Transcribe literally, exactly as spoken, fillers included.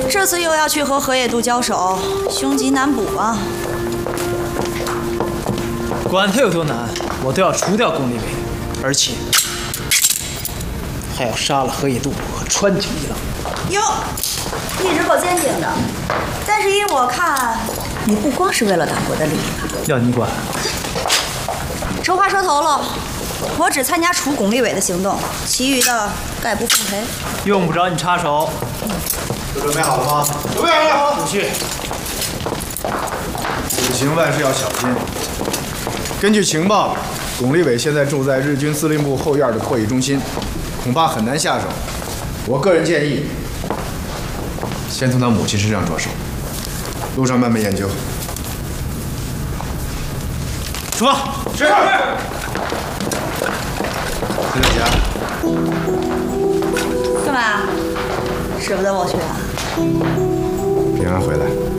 这次又要去和河野渡交手，凶吉难卜啊！ 管他有多难，我都要除掉宫立伟，而且还要杀了河野渡和川井一郎。 哟，一直够坚定的，但是依我看，你不光是为了党国的利益。 要你管？ 丑话说头了，我只参加除巩立伟的行动，其余的概不奉陪。 用不着你插手。 都准备好了吗？准备好了。 不去。 此行万事要小心。根据情报，巩立伟现在住在日军司令部后院的会议中心，恐怕很难下手。我个人建议，先从他母亲身上着手，路上慢慢研究。 出发。 是。司令家。 干嘛？舍不得我去啊？ 平安回来。